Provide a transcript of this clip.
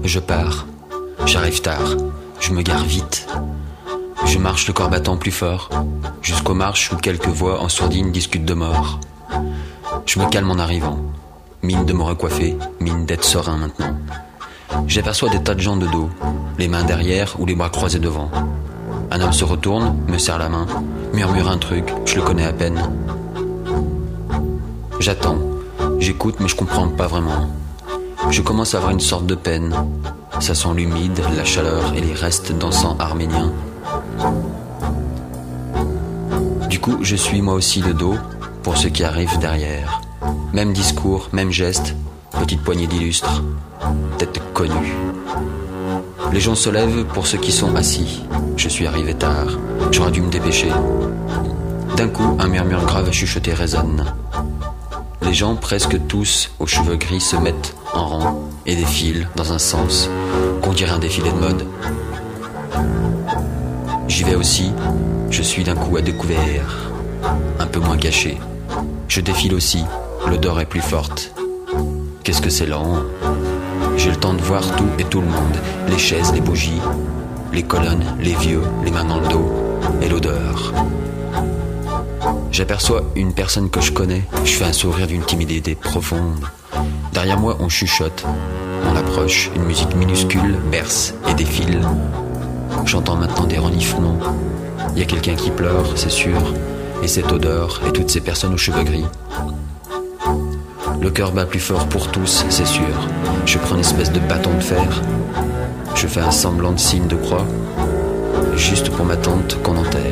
Je pars, j'arrive tard, je me gare vite. Je marche le corps battant plus fort, jusqu'aux marches où quelques voix en sourdine discutent de mort. Je me calme en arrivant, mine de me recoiffer, mine d'être serein maintenant. J'aperçois des tas de gens de dos, les mains derrière ou les bras croisés devant. Un homme se retourne, me serre la main, murmure un truc, je le connais à peine. J'attends, j'écoute mais je comprends pas vraiment. Je commence à avoir une sorte de peine. Ça sent l'humide, la chaleur et les restes d'encens arménien. Du coup, je suis moi aussi de dos pour ceux qui arrivent derrière. Même discours, même geste, petite poignée d'illustres, tête connue. Les gens se lèvent pour ceux qui sont assis. Je suis arrivé tard, j'aurais dû me dépêcher. D'un coup, un murmure grave chuchoté résonne. Les gens, presque tous, aux cheveux gris, se mettent en rang et défilent dans un sens qu'on dirait un défilé de mode. J'y vais aussi, je suis d'un coup à découvert, un peu moins caché. Je défile aussi, l'odeur est plus forte. Qu'est-ce que c'est lent. J'ai le temps de voir tout et tout le monde, les chaises, les bougies, les colonnes, les vieux, les mains dans le dos, et l'odeur. J'aperçois une personne que je connais, je fais un sourire d'une timidité profonde. Derrière moi, on chuchote, on approche, une musique minuscule berce et défile. J'entends maintenant des reniflements. Il y a quelqu'un qui pleure, c'est sûr, et cette odeur, et toutes ces personnes aux cheveux gris. Le cœur bat plus fort pour tous, c'est sûr. Je prends une espèce de bâton de fer. Je fais un semblant de signe de croix, juste pour ma tante qu'on enterre.